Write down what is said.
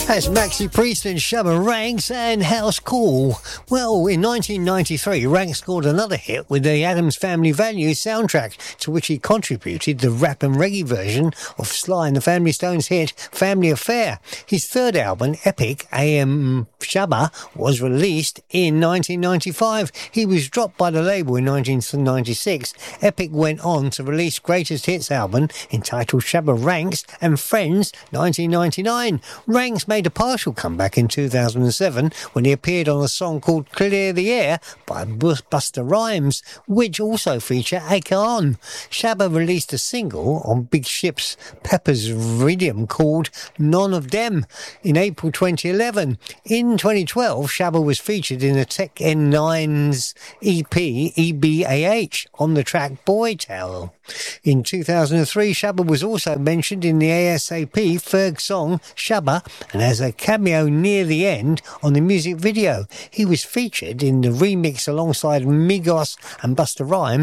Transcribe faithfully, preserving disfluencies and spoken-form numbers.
That's Maxi Priest and Shabba Ranks and House Call. Well, in nineteen ninety-three, Ranks scored another hit with the Addams Family Values soundtrack, to which he contributed the rap and reggae version of Sly and the Family Stones hit Family Affair. His third album, Epic, A M Shabba, was released in nineteen ninety-five. He was dropped by the label in nineteen ninety-six. Epic went on to release Greatest Hits album entitled Shabba Ranks and Friends nineteen ninety-nine. Ranks made a partial comeback in two thousand seven when he appeared on a song called Clear the Air by Busta Rhymes, which also featured Akon. Shabba released a single on Big Ship's Pepper's Rhythm called None of Them in April twenty eleven. In twenty twelve, Shabba was featured in the Tech N nine's E P E B A H on the track Boy Tell. In two thousand three, Shabba was also mentioned in the ASAP Ferg song Shabba, and as a cameo near the end on the music video. He was featured in the remix alongside Migos and Busta Rhymes